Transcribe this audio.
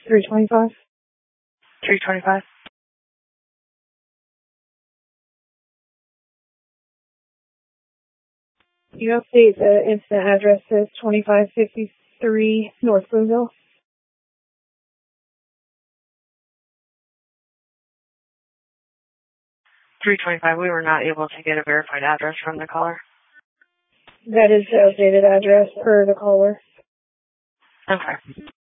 325. 325. You update the incident address as 2553 North Boonville. 325. We were not able to get a verified address from the caller. That is the updated address per the caller. Okay.